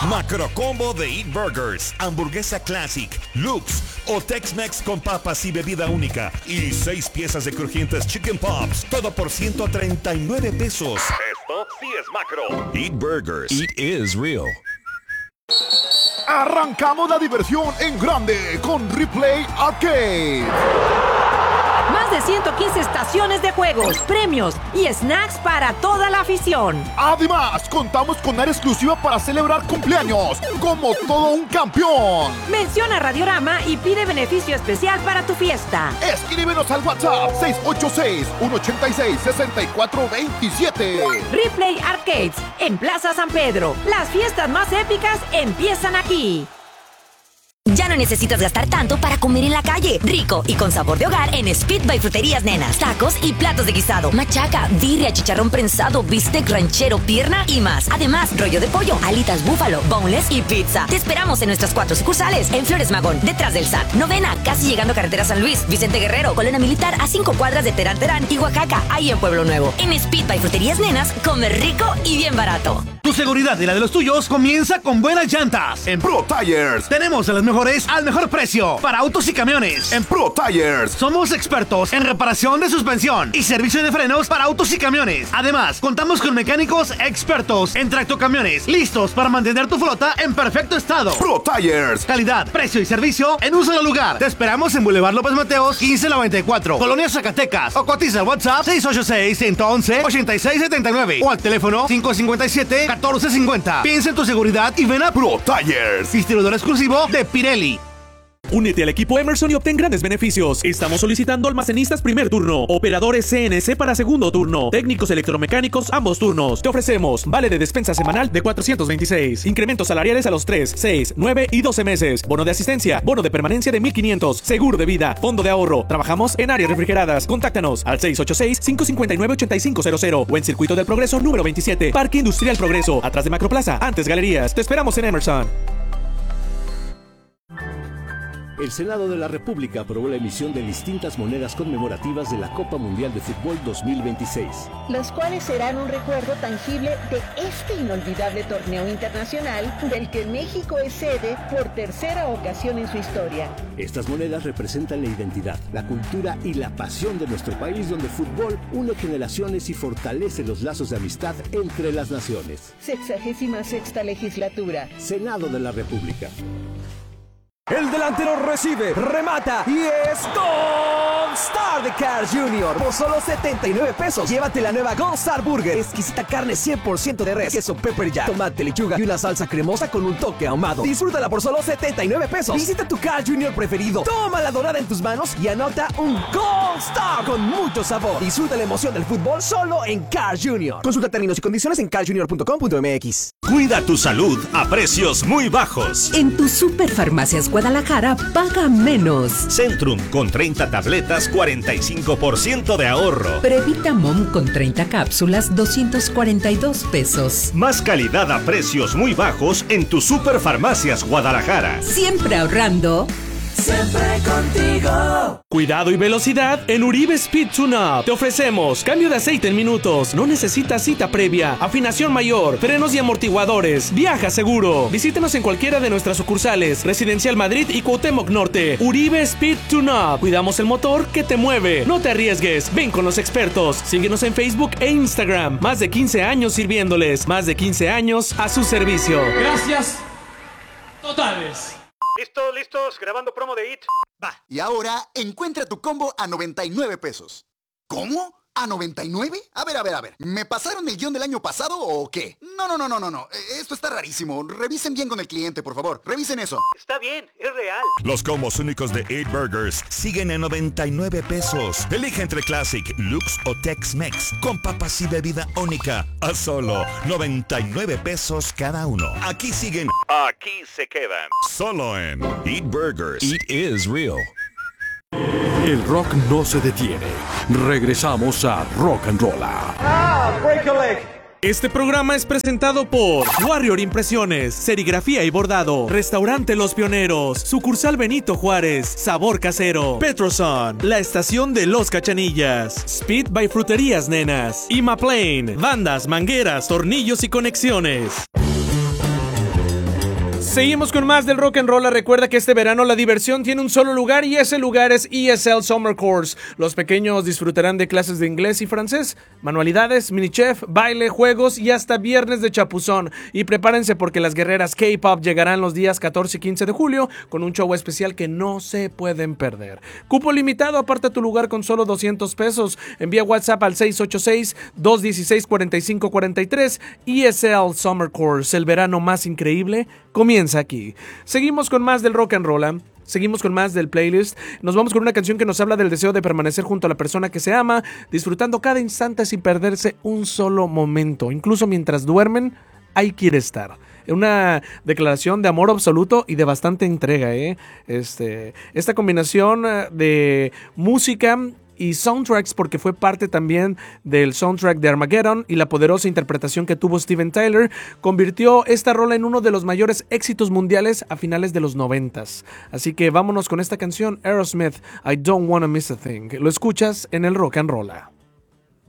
Macro Combo de Eat Burgers, hamburguesa Classic, Lux o Tex-Mex con papas y bebida única. Y 6 piezas de crujientes Chicken Pops, todo por 139 pesos. Esto sí es Macro. Eat Burgers. Eat is real. Arrancamos la diversión en grande con Replay Arcade. Más de 115 estaciones de juegos, premios y snacks para toda la afición. Además, contamos con área exclusiva para celebrar cumpleaños, como todo un campeón. Menciona Radiorama y pide beneficio especial para tu fiesta. Escríbenos al WhatsApp 686-186-6427. Replay Arcades, en Plaza San Pedro. Las fiestas más épicas empiezan aquí. Ya no necesitas gastar tanto para comer en la calle. Rico y con sabor de hogar en Speed by Fruterías Nenas. Tacos y platos de guisado, machaca, birria, chicharrón prensado, bistec ranchero, pierna y más. Además, rollo de pollo, alitas búfalo, boneless y pizza. Te esperamos en nuestras 4 sucursales. En Flores Magón, detrás del SAT. Novena, casi llegando a Carretera San Luis. Vicente Guerrero, Colonia Militar a 5 cuadras de Terán Terán y Oaxaca, ahí en Pueblo Nuevo. En Speed by Fruterías Nenas, comer rico y bien barato. Tu seguridad y la de los tuyos comienza con buenas llantas. En Pro Tires tenemos a las mejores al mejor precio para autos y camiones. En Pro Tires somos expertos en reparación de suspensión y servicio de frenos para autos y camiones. Además, contamos con mecánicos expertos en tractocamiones, listos para mantener tu flota en perfecto estado. Pro Tires, calidad, precio y servicio en un solo lugar. Te esperamos en Boulevard López Mateos 1594, Colonia Zacatecas, o cotiza al WhatsApp 686-111-8679 o al teléfono 557-1450. Piensa en tu seguridad y ven a Pro Tires, distribuidor exclusivo de Pirelli. Únete al equipo Emerson y obtén grandes beneficios. Estamos solicitando almacenistas primer turno, operadores CNC para segundo turno, técnicos electromecánicos ambos turnos. Te ofrecemos vale de despensa semanal de 426, incrementos salariales a los 3, 6, 9 y 12 meses, bono de asistencia, bono de permanencia de 1,500, seguro de vida, fondo de ahorro. Trabajamos en áreas refrigeradas. Contáctanos al 686-559-8500 o en Circuito del Progreso número 27, Parque Industrial Progreso, atrás de Macroplaza, antes Galerías. Te esperamos en Emerson. El Senado de la República aprobó la emisión de distintas monedas conmemorativas de la Copa Mundial de Fútbol 2026. Las cuales serán un recuerdo tangible de este inolvidable torneo internacional del que México es sede por tercera ocasión en su historia. Estas monedas representan la identidad, la cultura y la pasión de nuestro país, donde el fútbol une generaciones y fortalece los lazos de amistad entre las naciones. 66ª legislatura. Senado de la República. El delantero recibe, remata y es Gold Star de Carl Jr. Por solo 79 pesos, llévate la nueva Gold Star Burger. Exquisita carne 100% de res, queso pepper jack, tomate, lechuga y una salsa cremosa con un toque ahumado. Disfrútala por solo 79 pesos. Visita tu Carl Jr. preferido, toma la dorada en tus manos y anota un Gold Star con mucho sabor. Disfruta la emoción del fútbol solo en Carl Jr. Consulta términos y condiciones en carljr.com.mx. Cuida tu salud a precios muy bajos. En tu Superfarmacias Guadalajara paga menos. Centrum con 30 tabletas, 45% de ahorro. Previtamom con 30 cápsulas, 242 pesos. Más calidad a precios muy bajos en tu Superfarmacias Guadalajara. Siempre ahorrando. Siempre contigo. Cuidado y velocidad en Uribe Speed Tune-Up. Te ofrecemos cambio de aceite en minutos. No necesitas cita previa. Afinación mayor, frenos y amortiguadores. Viaja seguro. Visítanos en cualquiera de nuestras sucursales. Residencial Madrid y Cuauhtémoc Norte. Uribe Speed Tune-Up. Cuidamos el motor que te mueve. No te arriesgues. Ven con los expertos. Síguenos en Facebook e Instagram. Más de 15 años sirviéndoles. Más de 15 años a su servicio. Gracias totales. ¿Listos? Grabando promo de IT. Va. Y ahora, encuentra tu combo a 99 pesos. ¿Cómo? ¿A 99? A ver. ¿Me pasaron el guión del año pasado o qué? No. Esto está rarísimo. Revisen bien con el cliente, por favor. Revisen eso. Está bien, es real. Los combos únicos de 8 Burgers siguen en 99 pesos. Elige entre Classic, Lux o Tex-Mex con papas y bebida única a solo 99 pesos cada uno. Aquí siguen. Aquí se quedan. Solo en 8 Burgers. Eat is real. El rock no se detiene. Regresamos a Rock and Rolla. Break a leg. Este programa es presentado por Warrior Impresiones, Serigrafía y Bordado, Restaurante Los Pioneros, Sucursal Benito Juárez, Sabor Casero, Petroson, La Estación de Los Cachanillas, Speed by Fruterías Nenas, Imaplane, Bandas, Mangueras, Tornillos y Conexiones. Seguimos con más del Rock and Roll. Recuerda que este verano la diversión tiene un solo lugar y ese lugar es ESL Summer Course. Los pequeños disfrutarán de clases de inglés y francés, manualidades, mini chef, baile, juegos y hasta viernes de chapuzón. Y prepárense porque las guerreras K-Pop llegarán los días 14 y 15 de julio con un show especial que no se pueden perder. Cupo limitado, aparta tu lugar con solo $200. Envía WhatsApp al 686-216-4543. ESL Summer Course, el verano más increíble comienza aquí. Seguimos con más del Rock and Roll. Seguimos con más del playlist. Nos vamos con una canción que nos habla del deseo de permanecer junto a la persona que se ama, disfrutando cada instante sin perderse un solo momento. Incluso mientras duermen, ahí quiere estar. Una declaración de amor absoluto y de bastante entrega, Esta combinación de música y soundtracks, porque fue parte también del soundtrack de Armageddon, y la poderosa interpretación que tuvo Steven Tyler convirtió esta rola en uno de los mayores éxitos mundiales a finales de los 90s. Así que vámonos con esta canción, Aerosmith, I Don't Wanna Miss a Thing. Lo escuchas en el Rock and Roll.